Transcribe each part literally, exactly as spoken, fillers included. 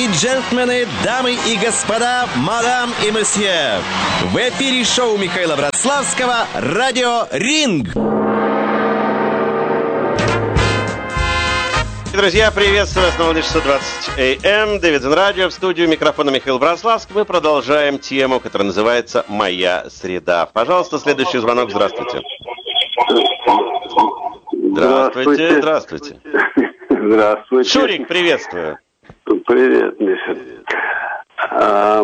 и джентльмены, дамы и господа, мадам и месье. В эфире шоу Михаила Братславского «Радио Ринг». Друзья, приветствую вас на волне шестьсот двадцать эй эм. Дэвидсон Радио, в студию микрофона Михаил Братславский. Мы продолжаем тему, которая называется «Моя среда». Пожалуйста, следующий звонок. Здравствуйте. Здравствуйте. Здравствуйте. Здравствуйте. Шурик, приветствую. Привет, Миша. А,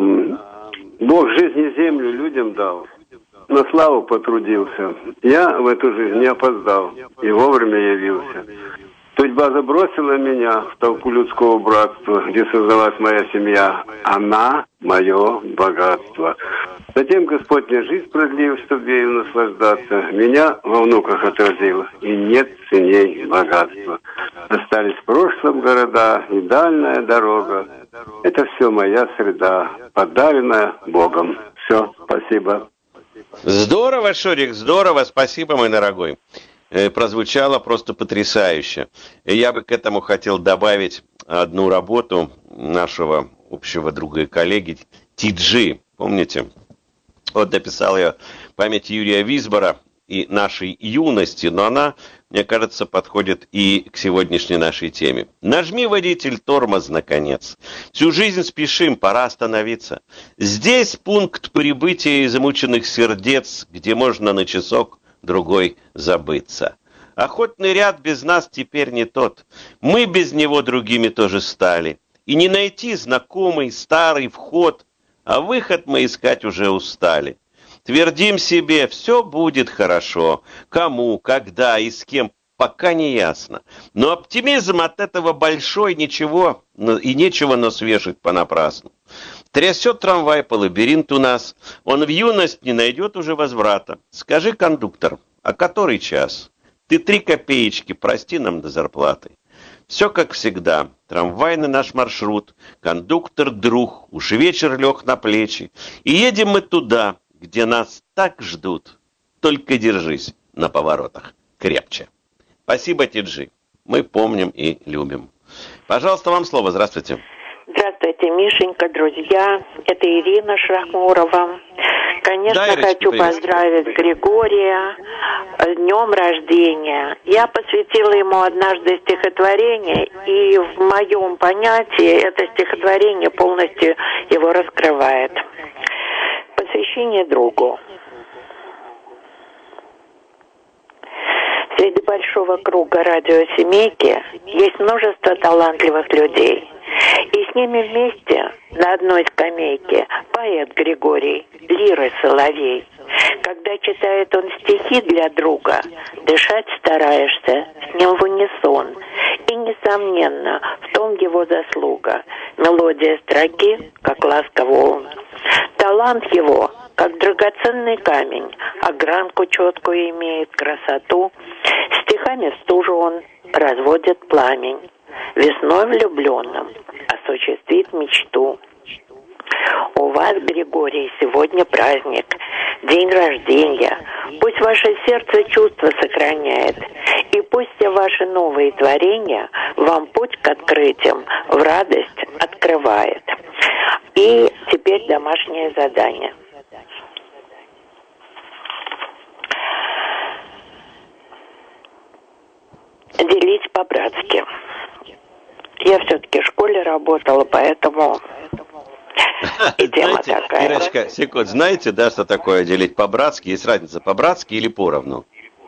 Бог жизни землю людям дал. На славу потрудился. Я в эту жизнь не опоздал и вовремя явился. Судьба забросила меня в толпу людского братства, где создалась моя семья. Она — мое богатство. Затем Господь мне жизнь продлил, чтобы ею наслаждаться. Меня во внуках отразил, и нет ценней богатства. Остались в прошлом города и дальняя дорога. Это все моя среда, подаренная Богом. Все, спасибо. Здорово, Шурик, здорово. Спасибо, мой дорогой. Прозвучало просто потрясающе. Я бы к этому хотел добавить одну работу нашего общего друга и коллеги Ти-Джи. Помните? Вот написал я память Юрия Висбора и нашей юности, но она, мне кажется, подходит и к сегодняшней нашей теме. Нажми, водитель, тормоз, наконец. Всю жизнь спешим, пора остановиться. Здесь пункт прибытия измученных сердец, где можно на часок другой забыться. Охотный ряд без нас теперь не тот. Мы без него другими тоже стали. И не найти знакомый старый вход, а выход мы искать уже устали. Твердим себе, все будет хорошо. Кому, когда и с кем, пока не ясно. Но оптимизм от этого большой, ничего и нечего нос вешать понапрасну. Трясет трамвай по лабиринту нас, он в юность не найдет уже возврата. Скажи, кондуктор, а который час? Ты три копеечки, прости нам до зарплаты. Все как всегда, трамвайный наш маршрут, кондуктор друг, уж вечер лег на плечи. И едем мы туда, где нас так ждут. Только держись на поворотах крепче. Спасибо, Ти-Джи. Мы помним и любим. Пожалуйста, вам слово. Здравствуйте. Здравствуйте, Мишенька, друзья. Это Ирина Шахмурова. Конечно, да, Ирочка, хочу поздравить Григория с днем рождения. Я посвятила ему однажды стихотворение, и в моем понятии это стихотворение полностью его раскрывает. Посвящение другу. Среди большого круга радиосемейки есть множество талантливых людей. И с ними вместе на одной скамейке поэт Григорий, лиры соловей. Когда читает он стихи для друга, дышать стараешься с ним в унисон. И, несомненно, в том его заслуга. Мелодия строки, как ласка волн. Талант его, как драгоценный камень, огранку четкую имеет, красоту. Стихами в стужу он разводит пламень. Весной влюбленным осуществит мечту. У вас, Григорий, сегодня праздник, день рождения. Пусть ваше сердце чувства сохраняет, и пусть все ваши новые творения вам путь к открытиям в радость открывает. И теперь домашнее задание. Делить по-братски. Я все-таки в школе работала, поэтому и тема знаете, такая. Ирочка, секунд, знаете, да, что такое делить по-братски? Есть разница по-братски или поровну?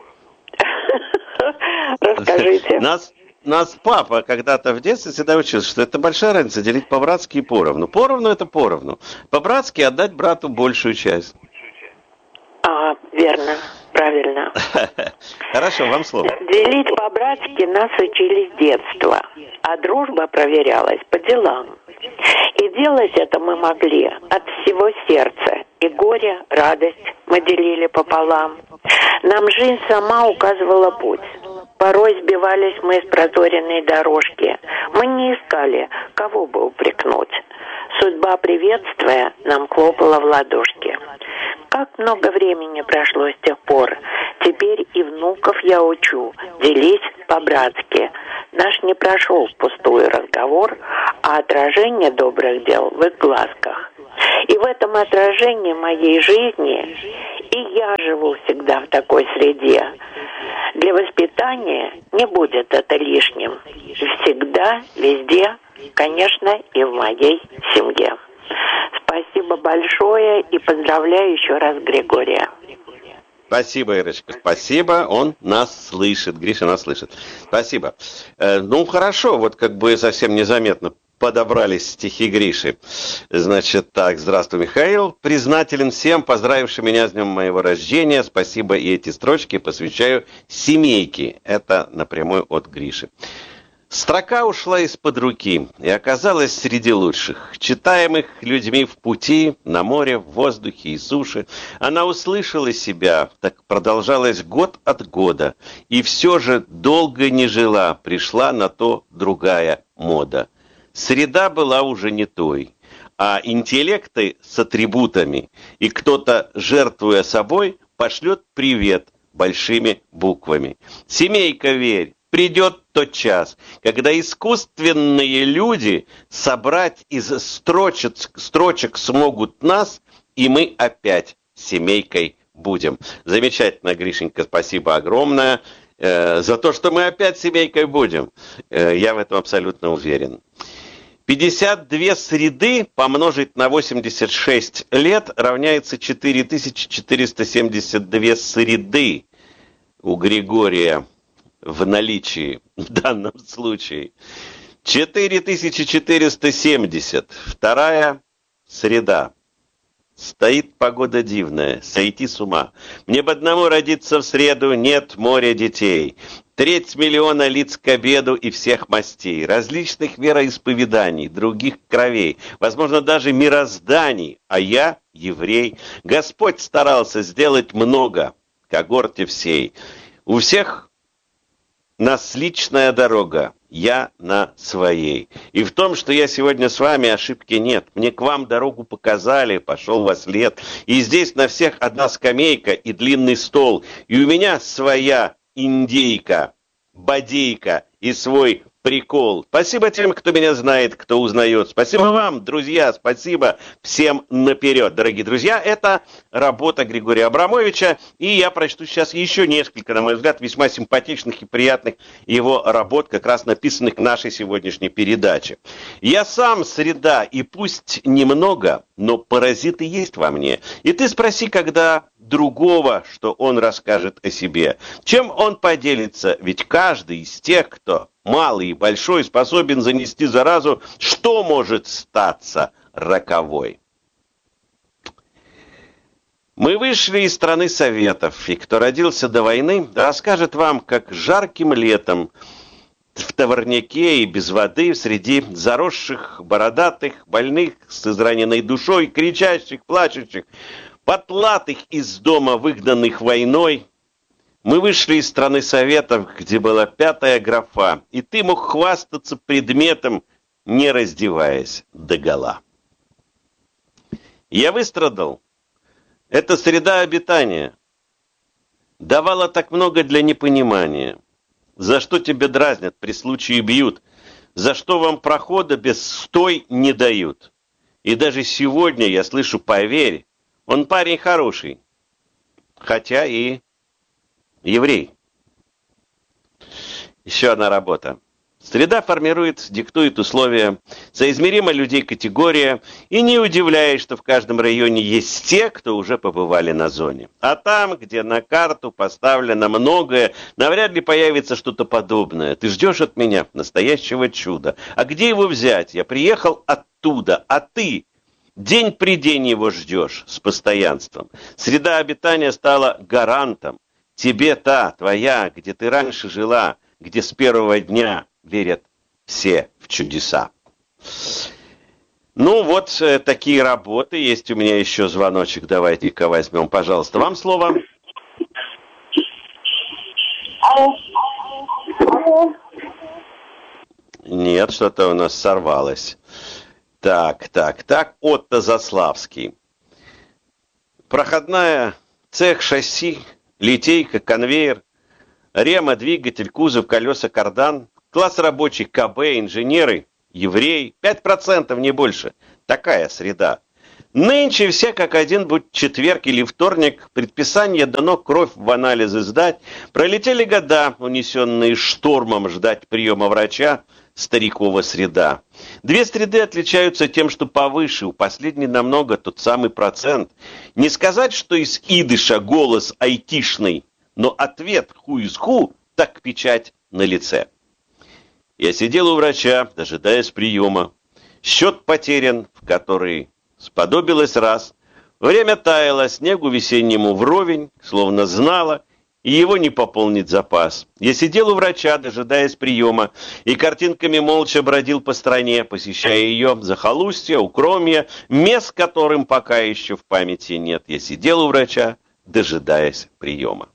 Расскажите. Нас, нас папа когда-то в детстве всегда учил, что это большая разница делить по-братски и поровну. Поровну это поровну. По-братски отдать брату большую часть. А, верно, правильно. Хорошо, вам слово. Делить по-братски нас учили с детства, а дружба проверялась по делам. И делать это мы могли от всего сердца. И горе, радость мы делили пополам. Нам жизнь сама указывала путь. Порой сбивались мы с проторенной дорожки. Мы не искали, кого бы упрекнуть. Судьба, приветствуя, нам хлопала в ладошки. Как много времени прошло с тех пор. Теперь и внуков я учу делить по-братски. наш не прошел впустую разговор, а отражение добрых дел в их глазках. И в этом отражении моей жизни и я живу всегда в такой среде. Для воспитания не будет это лишним. Всегда, везде, конечно, и в моей семье. Спасибо большое и поздравляю еще раз Григория. Спасибо, Ирочка, спасибо, он нас слышит, Гриша нас слышит. Спасибо. Э, ну, хорошо, вот как бы совсем незаметно подобрались стихи Гриши. Значит, так, здравствуй, Михаил. Признателен всем, поздравившим меня с днем моего рождения. Спасибо, и эти строчки посвящаю семейке. Это напрямую от Гриши. Строка ушла из-под руки и оказалась среди лучших, читаемых людьми в пути, на море, в воздухе и суше. Она услышала себя, так продолжалось год от года, и все же долго не жила, пришла на то другая мода. Среда была уже не той, а интеллекты с атрибутами, и кто-то, жертвуя собой, пошлет привет большими буквами. Семейка, верь! Придет тот час, когда искусственные люди собрать из строчек, строчек смогут нас, и мы опять семейкой будем. Замечательно, Гришенька, спасибо огромное э, за то, что мы опять семейкой будем. Э, я в этом абсолютно уверен. пятьдесят две среды помножить на восемьдесят шесть лет равняется четыре тысячи четыреста семьдесят две среды у Григория в наличии в данном случае. четыре тысячи четыреста семьдесят. Вторая среда. Стоит погода дивная, сойти с ума. Мне бы одному родиться в среду, нет моря детей. Треть миллиона лиц к обеду и всех мастей, различных вероисповеданий, других кровей, возможно, даже мирозданий, а я еврей. Господь старался сделать много, когорте всей. У всех нас личная дорога, я на своей. И в том, что я сегодня с вами, ошибки нет. Мне к вам дорогу показали, пошел во след. И здесь на всех одна скамейка и длинный стол. И у меня своя индейка, бодейка и свой прикол. Спасибо тем, кто меня знает, кто узнает. Спасибо вам, друзья, спасибо всем наперед. Дорогие друзья, это работа Григория Абрамовича, и я прочту сейчас еще несколько, на мой взгляд, весьма симпатичных и приятных его работ, как раз написанных к нашей сегодняшней передаче. Я сам среда, и пусть немного, но паразиты есть во мне. И ты спроси, когда другого, что он расскажет о себе. Чем он поделится? Ведь каждый из тех, кто малый и большой, способен занести заразу, что может статься роковой. Мы вышли из страны Советов, и кто родился до войны, расскажет вам, как жарким летом в товарняке и без воды, среди заросших, бородатых, больных, с израненной душой, кричащих, плачущих, потлатых из дома, выгнанных войной, мы вышли из страны Советов, где была пятая графа, и ты мог хвастаться предметом, не раздеваясь догола. Я выстрадал. Эта среда обитания давала так много для непонимания. За что тебя дразнят, при случае бьют, за что вам прохода без стой не дают. И даже сегодня я слышу, поверь, он парень хороший, хотя и еврей. Еще одна работа. Среда формирует, диктует условия, соизмеримо людей категория, и не удивляясь, что в каждом районе есть те, кто уже побывали на зоне. А там, где на карту поставлено многое, навряд ли появится что-то подобное. Ты ждешь от меня настоящего чуда. А где его взять? Я приехал оттуда, а ты день при день его ждешь с постоянством. Среда обитания стала гарантом. Тебе та, твоя, где ты раньше жила, где с первого дня верят все в чудеса. Ну вот э, такие работы. Есть у меня еще звоночек. Давайте-ка возьмем, пожалуйста. Вам слово. Нет, что-то у нас сорвалось. Так, так, так. Отто Заславский. Проходная, цех, шасси, литейка, конвейер, рема, двигатель, кузов, колеса, кардан, класс рабочих, ка бэ, инженеры, евреи, пять процентов, не больше. Такая среда. Нынче все как один, будь четверг или вторник, предписание дано кровь в анализы сдать. Пролетели года, унесенные штормом, ждать приема врача, старикова среда. Две среды отличаются тем, что повыше, у последней намного тот самый процент. Не сказать, что из идыша голос айтишный, но ответ ху из ху, так печать на лице. Я сидел у врача, дожидаясь приема. Счет потерян, в который сподобилось раз. Время таяло, снегу весеннему вровень, словно знало, и его не пополнит запас. Я сидел у врача, дожидаясь приема, и картинками молча бродил по стране, посещая ее захолустья, укромья, мест, которым пока еще в памяти нет. Я сидел у врача, дожидаясь приема.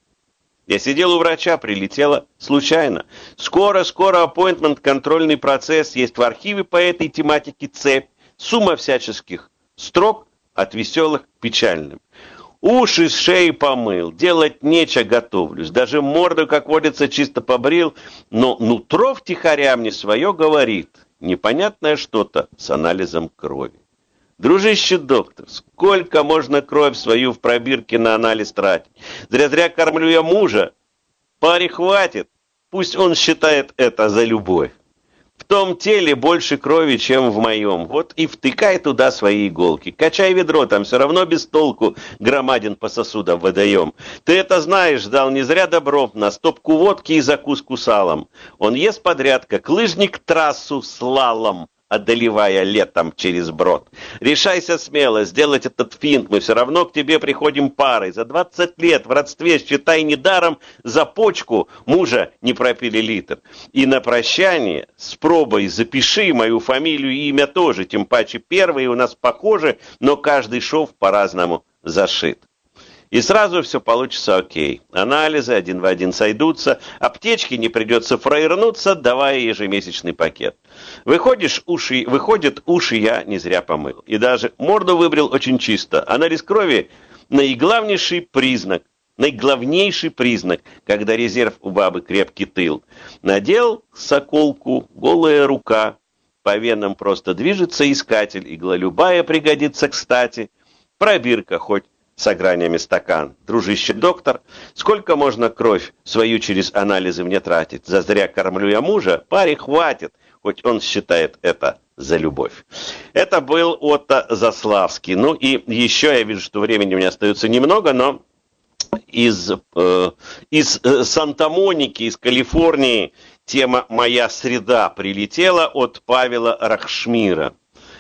Я сидел у врача, прилетела случайно. Скоро-скоро аппоинтмент, контрольный процесс, есть в архиве по этой тематике цепь, сумма всяческих строк от веселых к печальным. Уши с шеи помыл, делать нечего, готовлюсь. Даже морду, как водится, чисто побрил, но нутро втихаря мне свое говорит. Непонятное что-то с анализом крови. Дружище доктор, сколько можно кровь свою в пробирке на анализ тратить? Зря-зря кормлю я мужа. Паре хватит, пусть он считает это за любовь. В том теле больше крови, чем в моем. Вот и втыкай туда свои иголки. Качай ведро, там все равно без толку громадин по сосудам водоем. Ты это знаешь, дал не зря добро на стопку водки и закуску салом. Он ест подряд, как лыжник трассу слалом, одолевая летом через брод. Решайся смело сделать этот финт, мы все равно к тебе приходим парой. За двадцать лет в родстве, считай, недаром за почку мужа не пропили литр. И на прощание с пробой запиши мою фамилию и имя тоже, тем паче первые у нас похожи, но каждый шов по-разному зашит. И сразу все получится окей. Анализы один в один сойдутся, аптечке не придется фраернуться, давая ежемесячный пакет. Выходишь, уши, выходит, уши я не зря помыл. И даже морду выбрил очень чисто. Анализ крови – наиглавнейший признак, наиглавнейший признак, когда резерв у бабы крепкий тыл. Надел соколку, голая рука, по венам просто движется искатель, игла любая пригодится кстати. Пробирка хоть с гранями стакан. Дружище доктор, сколько можно кровь свою через анализы мне тратить? Зазря кормлю я мужа, паре хватит, хоть он считает это за любовь. Это был Отто Заславский. Ну и еще я вижу, что времени у меня остается немного, но из, э, из э, Санта-Моники, из Калифорнии тема «Моя среда» прилетела от Павела Рахшмира.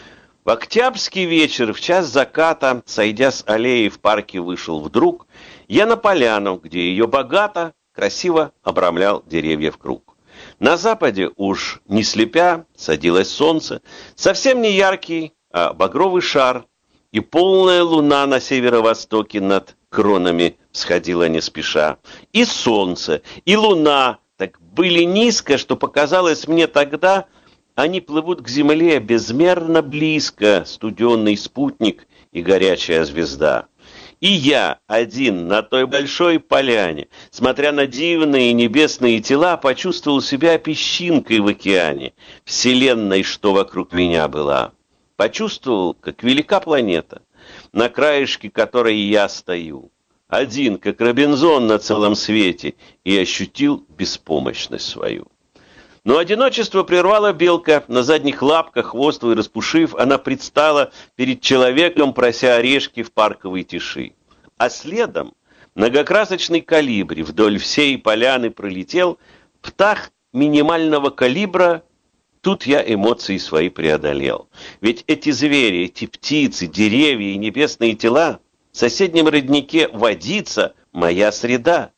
В октябрьский вечер, в час заката, сойдя с аллеи в парке, вышел вдруг я на поляну, где ее богато, красиво обрамлял деревья в круг. На западе уж не слепя садилось солнце, совсем не яркий, а багровый шар, и полная луна на северо-востоке над кронами всходила не спеша. И солнце, и луна так были низко, что показалось мне тогда, они плывут к земле безмерно близко, студенный спутник и горячая звезда. И я один на той большой поляне, смотря на дивные небесные тела, почувствовал себя песчинкой в океане, вселенной, что вокруг меня была. Почувствовал, как велика планета, на краешке которой я стою. Один, как Робинзон на целом свете, и ощутил беспомощность свою. Но одиночество прервала белка, на задних лапках, хвост и распушив, она предстала перед человеком, прося орешки в парковой тиши. А следом многокрасочный колибри вдоль всей поляны пролетел, птах минимального калибра, тут я эмоции свои преодолел. Ведь эти звери, эти птицы, деревья и небесные тела, в соседнем роднике водится моя среда.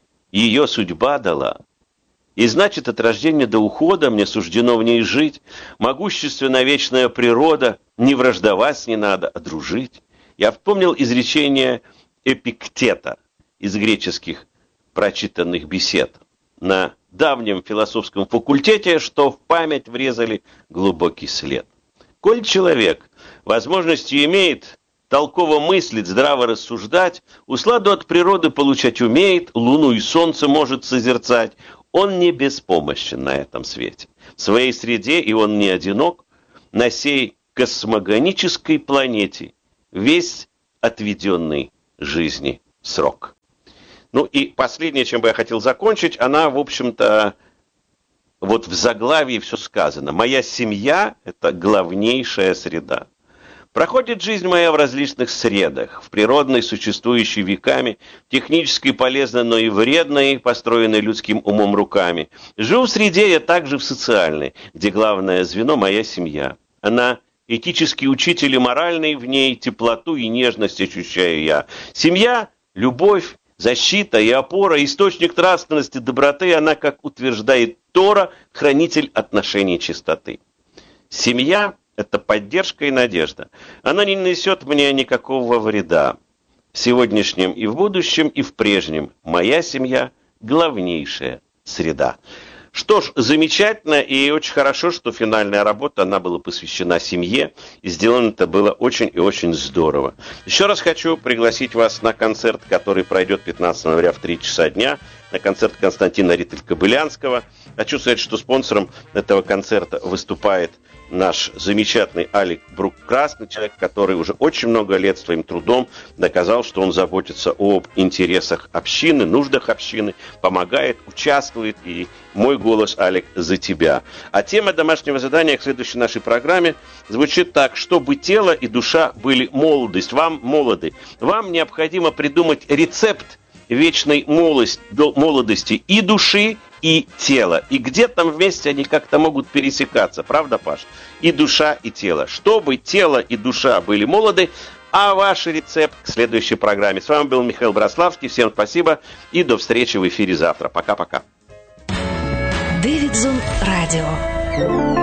Ее судьба дала. И значит, от рождения до ухода мне суждено в ней жить. Могущественная вечная природа, не враждовать не надо, а дружить. Я вспомнил изречение Эпиктета из греческих прочитанных бесед на давнем философском факультете, что в память врезали глубокий след. Коль человек возможности имеет толково мыслить, здраво рассуждать, усладу от природы получать умеет, луну и солнце может созерцать, Он не беспомощен на этом свете. В своей среде, и он не одинок, на сей космогонической планете весь отведенный жизни срок. Ну и последнее, чем бы я хотел закончить, она, в общем-то, вот в заглавии все сказано. Моя семья – это главнейшая среда. Проходит жизнь моя в различных средах, в природной, существующей веками, технически полезной, но и вредной, построенной людским умом руками. Живу в среде я также в социальной, где главное звено – моя семья. Она этический учитель и моральный, в ней теплоту и нежность ощущаю я. Семья – любовь, защита и опора, источник нравственности, доброты, она, как утверждает Тора, хранитель отношений чистоты. Семья – это поддержка и надежда. Она не несет мне никакого вреда. В сегодняшнем и в будущем, и в прежнем моя семья – главнейшая среда. Что ж, замечательно и очень хорошо, что финальная работа, она была посвящена семье, и сделано это было очень и очень здорово. Еще раз хочу пригласить вас на концерт, который пройдет пятнадцатого ноября в три часа дня, на концерт Константина Ритель-Кобылянского. Хочу сказать, что спонсором этого концерта выступает наш замечательный Алик Брук-Красный, человек, который уже очень много лет своим трудом доказал, что он заботится об интересах общины, нуждах общины, помогает, участвует, и мой голос, Алик, за тебя. А тема домашнего задания к следующей нашей программе звучит так: чтобы тело и душа были молодость. Вам, молоды, вам необходимо придумать рецепт вечной молодости и души, и тело. И где там вместе они как-то могут пересекаться, правда, Паш? И душа, и тело. Чтобы тело и душа были молоды, а ваш рецепт к следующей программе. С вами был Михаил Браславский. Всем спасибо и до встречи в эфире завтра. Пока-пока. Дэвидзон Радио.